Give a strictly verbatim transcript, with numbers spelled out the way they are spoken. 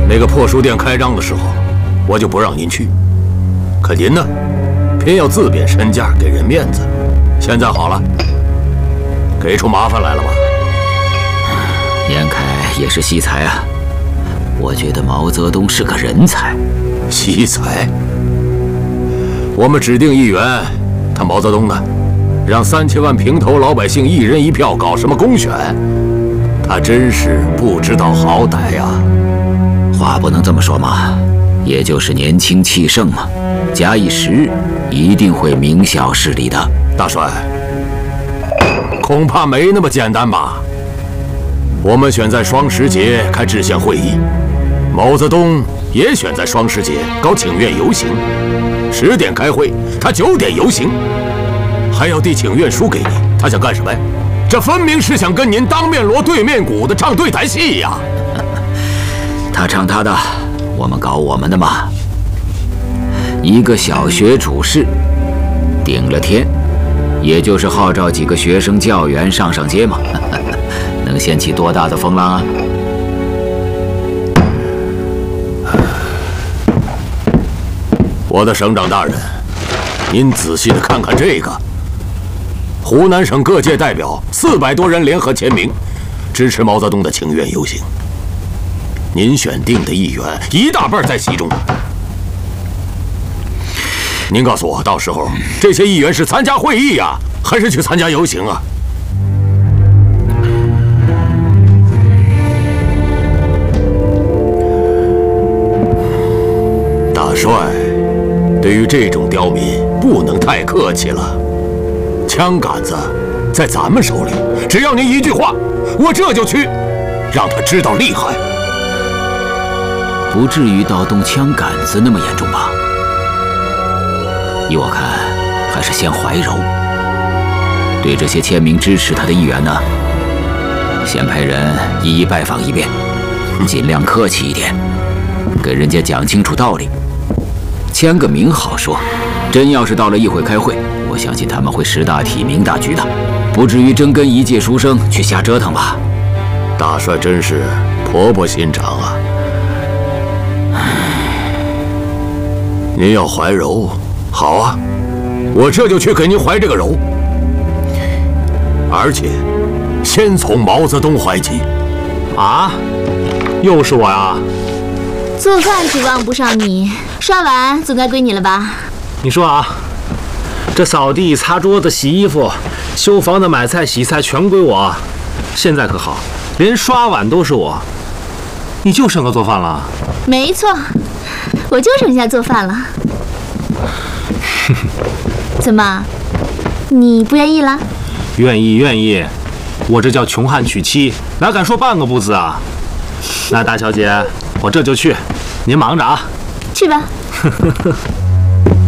那个破书店开张的时候，我就不让您去，可您呢，偏要自贬身价给人面子。现在好了，给出麻烦来了吧？ 严凯也是惜才啊，我觉得毛泽东是个人才。 惜才？我们指定议员，他毛泽东呢，让三千万平头老百姓一人一票搞什么公选？他真是不知道好歹呀！ 话不能这么说嘛，也就是年轻气盛嘛，假以时日，一定会明晓事理的。 大帅，恐怕没那么简单吧？我们选在双十节开制宪会议，毛泽东也选在双十节搞请愿游行。十点开会，他九点游行，还要递请愿书给你，他想干什么呀？这分明是想跟您当面锣对面鼓的唱对台戏呀！ 他唱他的，我们搞我们的嘛。一个小学主事，顶了天，也就是号召几个学生教员上上街嘛。能掀起多大的风浪啊？ 我的省长大人，您仔细的看看这个，湖南省各界代表四百多人联合签名，支持毛泽东的请愿游行。您选定的议员一大半在其中。您告诉我，到时候这些议员是参加会议呀，还是去参加游行啊？大帅，对于这种刁民，不能太客气了。枪杆子在咱们手里，只要您一句话，我这就去，让他知道厉害。 不至于到动枪杆子那么严重吧？依我看，还是先怀柔。对这些签名支持他的议员呢，先派人一一拜访一遍，尽量客气一点，给人家讲清楚道理。签个名好说，真要是到了议会开会，我相信他们会识大体明大局的，不至于真跟一介书生去瞎折腾吧。 大帅真是婆婆心肠啊！您要怀柔，好啊，我这就去给您怀这个柔，而且先从毛泽东怀起。 啊，又是我呀？ 做饭指望不上你，刷碗总该归你了吧？ 你说啊，这扫地、擦桌子、洗衣服、修房子、买菜、洗菜全归我，现在可好，连刷碗都是我，你就剩个做饭了？ 没错，我就剩下做饭了。怎么，你不愿意了？ 愿意，愿意。我这叫穷汉娶妻，哪敢说半个不字啊？那大小姐，我这就去，您忙着啊。 去吧。